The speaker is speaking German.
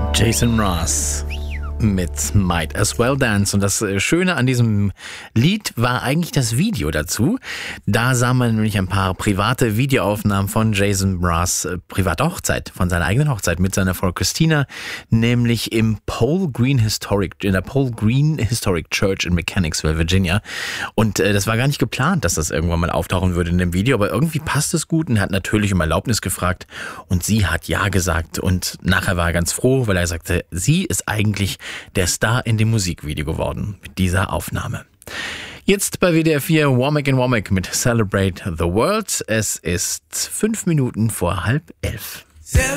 Jason Mraz mit Might As Well Dance. Und das Schöne an diesem Lied war eigentlich das Video dazu. Da sah man nämlich ein paar private Videoaufnahmen von Jason Mraz private Hochzeit, von seiner eigenen Hochzeit mit seiner Frau Christina, nämlich in der Paul Green Historic Church in Mechanicsville, Virginia. Und das war gar nicht geplant, dass das irgendwann mal auftauchen würde in dem Video, aber irgendwie passt es gut und hat natürlich um Erlaubnis gefragt und sie hat ja gesagt und nachher war er ganz froh, weil er sagte, sie ist eigentlich der Star in dem Musikvideo geworden mit dieser Aufnahme. Jetzt bei WDR 4 Womack in Womack mit Celebrate the World. Es ist 5 Minuten vor 10:30.